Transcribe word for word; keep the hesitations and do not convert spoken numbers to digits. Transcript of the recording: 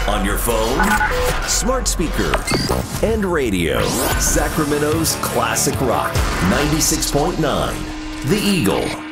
On your phone, smart speaker, and radio. Sacramento's classic rock, ninety-six point nine. The Eagle.